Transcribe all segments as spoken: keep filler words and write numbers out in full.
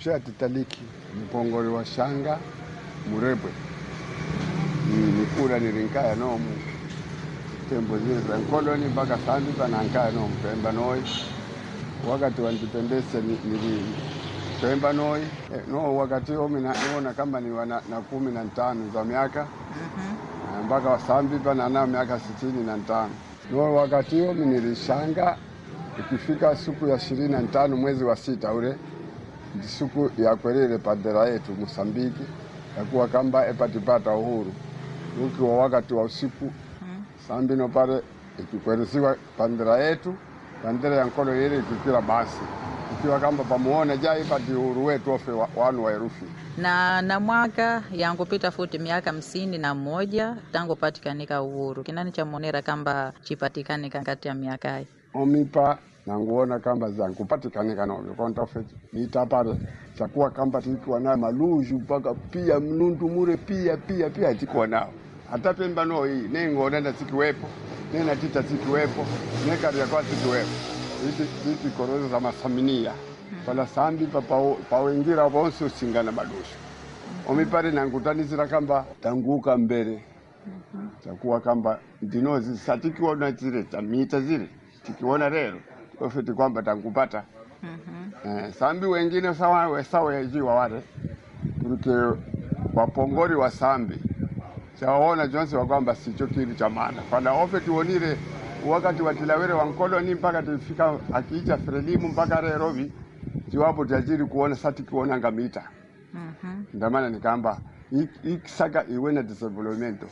Chia titaliki, mpongori wa shanga, murebwe. Ni kura ni rinkaya nomu. Tembo zile za nkoloni mpaka sambi panankaya nomu. Pemba noi. Wakati wa independence ni, ni Pemba noi. Eh, no wakati huo naona kama ni wana na kumi na tano za miaka. Mhm. Mpaka wa sambi pana na miaka sitini na tano. No wakati huo nilishanga ikifika siku ya ishirini na tano mwezi wa sita ule siku ya kwelele pandera yetu Mosambiki ya kuwa kamba epatipata uhuru. Uki wa wakati wa usiku hmm. Sambi no pale ikikwelesiwa pandera yetu, pandera ya nkolo ile ikikira basi ikiwa kamba pamuone jai ipati uhuru wetu ofe wa, wanu wa herufi. Na na mwaka yangu pita futi miaka hamsini na moja tangu patikanika uhuru. Kinani cha monera kamba chipatikanika kati ya miaka hii? Omipa na nguona kamba zangu patikanika no konta feti nitapare chakuwa kamba tulikuwa na maluju mpaka pia mnundu mure pia pia pia tulikuwa nao hata Pemba no hii nengo nenda sikiwepo nena tita sikiwepo neka ya kwa sikiwepo hizi hizi korozo za masaminia pala sambi papa pa wengira bonso singana malushu omipare na ngutani zira kamba tanguka mbele chakuwa kamba ndinozi satikiona zile tamita zile tikiona leo ofeti kwamba tankupata. Mhm. Eh, sambi wengine sawa we sawa yajiwa wale. Kulike wapongori wa sambi. Chaona jonsi wa kwamba sicho kitu cha maana. Fala ofeti wonile wakati wa tilawere wa nkoloni mpaka tufika akiicha Frelimu mpaka Nairobi. Jiwapo tajiri kuona sati kuona ngamita. Mhm. Ndamana ni kamba ikisaka iwena development.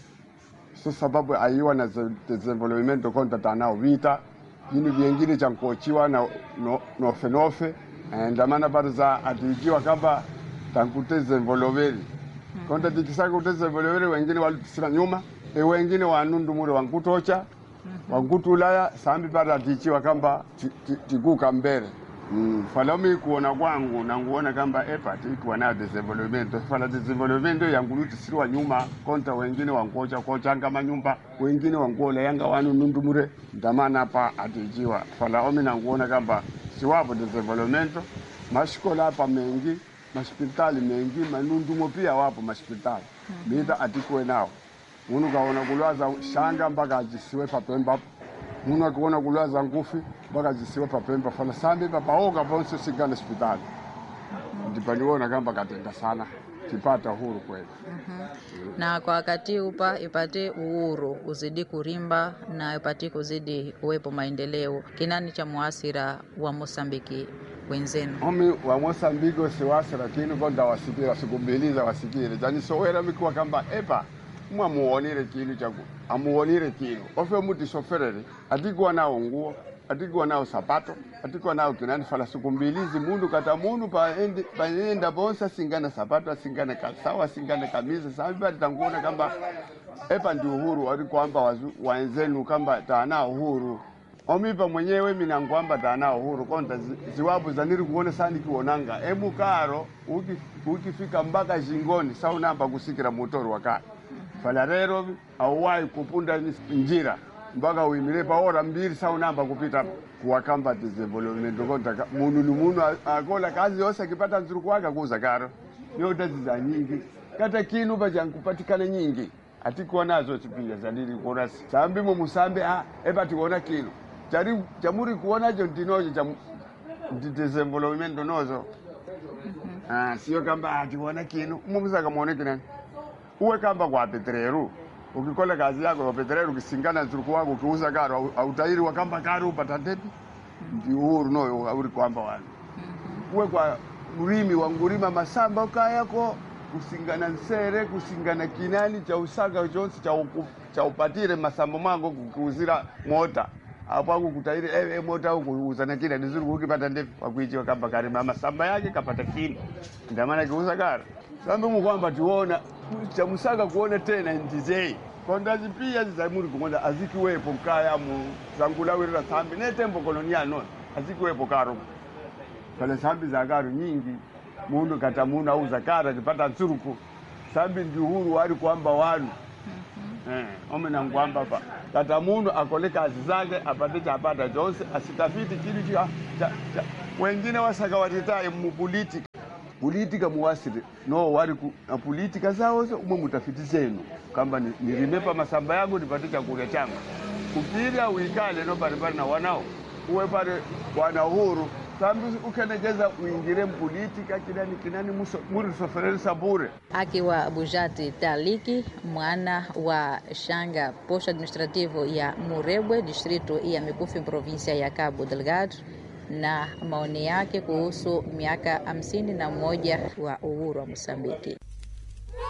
So sababu aiwa na development konta tanao vita yini vyengine cha nkochiwa na no, nofe nofe ndamana baruza atijiwa kamba tankuteze mvoloveri hmm. Konta tikisaka uteze mvoloveri wengine walitisira nyuma e wengine wanundu mure wankutocha hmm. Wankutulaya sambi para atijiwa kamba tikuka mbele mm. Falomi kuona kwangu na nguona kamba epa tikuwa na development fala development yanguluti sirwa nyuma konta wengine wankocha kocha ngama nyumba wengine wangola yanga wanu nundu mure ndamana pa atijiwa fala omi na nguona kamba siwapo development mashikola hapa mengi hospitali mengi manundu mo pia wapo hospitali mm-hmm. Mida atikuwe nao munu kaona kulwaza shanga mpaka ajisiwe pa Pemba munu akaona kulwaza ngufi mpaka jisiwe pa Pemba fala sambi papaoga bonso sigana hospitali ndipaniona kamba katenda sana kipata uhuru kweli. Mm-hmm. Na kwa wakati upa ipate uhuru uzidi kurimba na ipate kuzidi uwepo maendeleo kinani cha muasira wa Mosambiki wenzenu? Omi wa Mosambiki siwasi lakini konda wasikira sikumbiliza wasikire jani sowera mikuwa kamba epa mwa muonire kilu chaku amuonire kilu ofe muti soferere atikuwa nao nguo atikuwa nao sapato atikuwa nao kinani fala sikumbilizi mundu kata mundu paende paenda bonsa singana sapato singana kalsawa singana kamisa sababu tanguona kamba epa ndi uhuru wali kwamba wenzenu kamba tana uhuru omipa mwenyewe mina ngwamba tana uhuru konta zi, ziwabu zaniri kuona sani kuonanga emu karo uki, ukifika mpaka jingoni sawa namba kusikira motor wakati fala rero auwai kupunda njira mpaka uimile pa ora mbili sawa namba kupita kwa kamba development konta munulu munu akola kazi yose akipata nzuru kwaka kuza karo yote za nyingi kata kinu baja kupatikana nyingi atikuwa nazo chipia zadiri kuona sambi mu musambe ah eba tuona kinu jari jamuri kuona jo ndinoje jam development nozo ah sio kamba ationa kinu mumuza kama kina uwe kamba kwa petreru ukikola kazi yako kwa petreru kisingana nzuru wako ukiuza garo au tairi wa kamba garo upata tepi ndi uhuru no au kwamba wanu uwe kwa murimi wa ngurima masamba ukayako kusingana nsere kusingana kinani cha usaga jonsi cha uku, cha upatire masambo mango kukuzira mota hapo hapo kutaire eh, eh mota huko kuuzana kile nzuri ukipata ndefu kwa kuijiwa kamba kari mama samba yake kapata kilo ndio maana kiuza gari sambe mu kwamba tuona cha musaga kuona tena ndizei kondazi pia zizamuri kuona azikiwepo mkaya mu zangula wira sambi ne tembo kolonial non azikiwepo karo pale sambi za gari nyingi mundu kata mundu auza kara kipata nsuruku sambi ndi uhuru wali kwamba wanu mm-hmm. Eh, ome na ngwamba pa kata mundu akole kazi zake apate chapata jonse asitafiti kitu cha, cha, cha wengine wasaka watitai mu politika politika muwasire no wari ku na politika zao zo umwe mutafiti zenu kamba ni, nirimepa masamba yangu nipate chakula changu kupira uikale no baribari na wanao uwe pale wana uhuru sambi ukenegeza uingire politika kinani kinani muso muri sofereni sabure. Akiwa Bujati Taliki, mwana wa Shanga, posto administrativo ya Murebwe, distrito ya Mikufi, provincia ya Cabo Delgado, na maoni yake kuhusu miaka hamsini na moja wa uhuru wa Mosambiki.